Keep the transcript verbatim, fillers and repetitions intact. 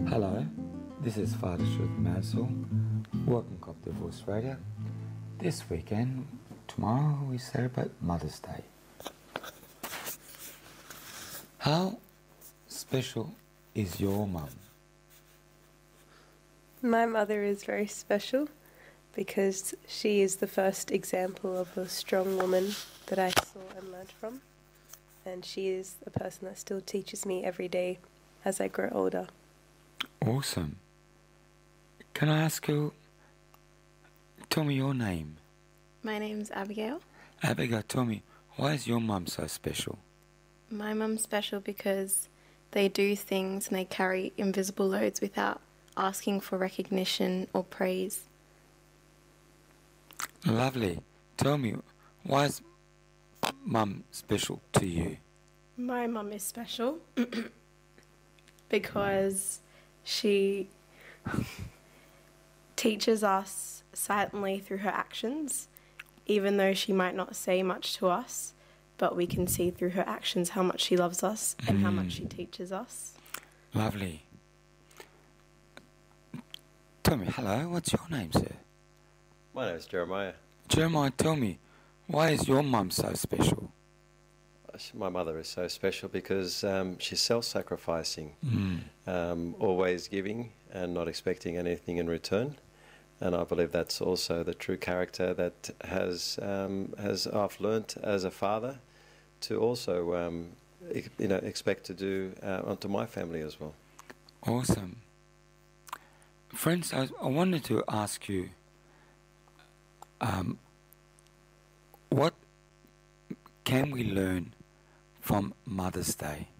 Hello, this is Father Shruth Mansell. Welcome to Cop Divorce Radio. This weekend, tomorrow, we celebrate Mother's Day. How special is your mum? My mother is very special because she is the first example of a strong woman that I saw and learned from. And she is a person that still teaches me every day as I grow older. Awesome. Can I ask you, tell me your name? My name's Abigail. Abigail, tell me, why is your mum so special? My mum's special because they do things and they carry invisible loads without asking for recognition or praise. Lovely. Tell me, why is mum special to you? My mum is special because she teaches us silently through her actions, even though she might not say much to us, but we can see through her actions how much she loves us and Mm. how much she teaches us. Lovely. Tell me, hello, what's your name, sir? My name is Jeremiah. Jeremiah, tell me, why is your mum so special? My mother is so special because um, she's self-sacrificing, Mm. um, always giving and not expecting anything in return. And I believe that's also the true character that has um, has I've learnt as a father to also um, e- you know expect to do uh, onto my family as well. Awesome. Friends, I, I wanted to ask you, um, what can we learn from Mother's Day?